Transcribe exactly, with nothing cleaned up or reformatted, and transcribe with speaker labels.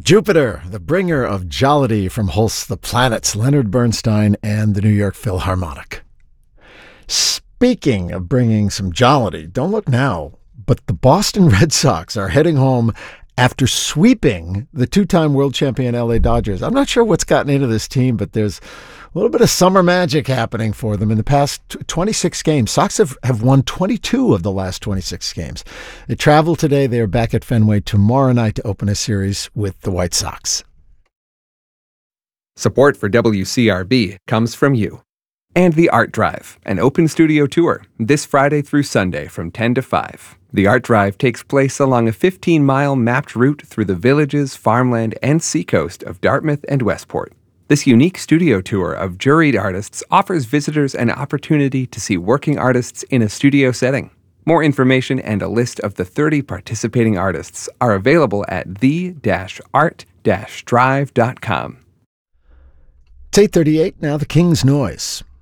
Speaker 1: Jupiter, the bringer of jollity from Holst the Planets, Leonard Bernstein, and the New York Philharmonic. Speaking of bringing some jollity, don't look now, but the Boston Red Sox are heading home after sweeping the two-time world champion L A Dodgers. I'm not sure what's gotten into this team, but there's a little bit of summer magic happening for them. In the past twenty-six games, Sox have, have won twenty-two of the last twenty-six games. They travel today. They are back at Fenway tomorrow night to open a series with the White Sox.
Speaker 2: Support for W C R B comes from you. And the Art Drive, an open studio tour, this Friday through Sunday from ten to five. The Art Drive takes place along a fifteen-mile mapped route through the villages, farmland, and seacoast of Dartmouth and Westport. This unique studio tour of juried artists offers visitors an opportunity to see working artists in a studio setting. More information and a list of the thirty participating artists are available at the dash art dash drive dot com.
Speaker 1: It's eight thirty-eight, now the King's Noise.